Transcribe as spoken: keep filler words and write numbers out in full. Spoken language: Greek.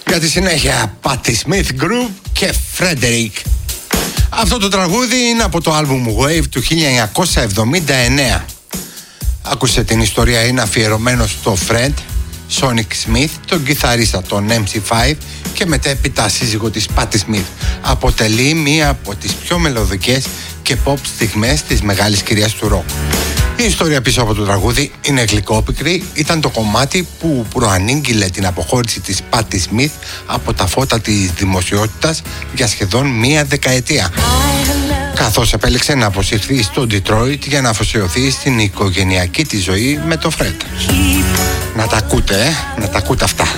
Για τη συνέχεια, Patti Smith Group και Frederick. Αυτό το τραγούδι είναι από το άλμπουμ Wave του χίλια εννιακόσια εβδομήντα εννέα. Άκουσε την ιστορία, είναι αφιερωμένο στο Fred Sonic Smith, τον κιθαρίστα των εμ σι φάιβ και μετέπειτα σύζυγο της Patti Smith. Αποτελεί μία από τις πιο μελωδικές και pop στιγμές της μεγάλης κυρίας του ροκ. Η ιστορία πίσω από το τραγούδι είναι γλυκόπικρη. Ήταν το κομμάτι που προανήγγειλε την αποχώρηση της Patti Smith από τα φώτα της δημοσιότητας για σχεδόν μία δεκαετία, καθώς επέλεξε να αποσυρθεί στο Detroit για να αφοσιωθεί στην οικογενειακή της ζωή με το Fred. Να τα ακούτε, ε? να τα ακούτε αυτά.